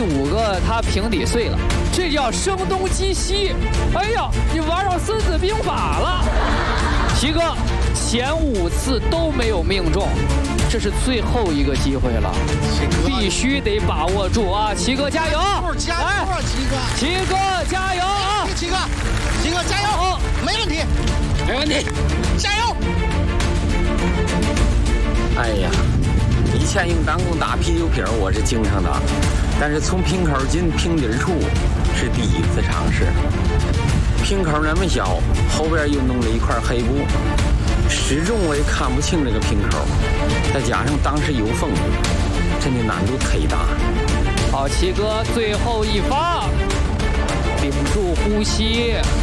5个他平底碎了，这叫声东击西。哎呀，你玩上《孙子兵法》了。齐哥前5次都没有命中，这是最后一个机会了，必须得把握住啊！齐哥加油！ 加油啊，齐哥！ 齐哥加油啊！ 齐哥加油！没问题， 没问题， 加油！ 哎呀，以前用弹弓打啤酒瓶我是经常打，但是从瓶口进瓶底处是第一次尝试。瓶口那么小，后边又弄了一块黑布，始终我也看不清这个瓶口，再加上当时有风，真的难度忒大。 好，齐哥最后一发，屏住呼吸。